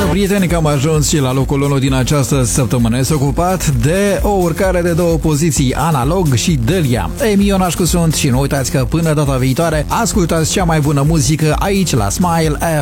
prieteni, că am ajuns și la locul 1 din această săptămână. Este ocupat de o urcare de 2 poziții, Analog și Delia. Emi Ionașcu sunt și nu uitați că până data viitoare ascultați cea mai bună muzică aici la Smile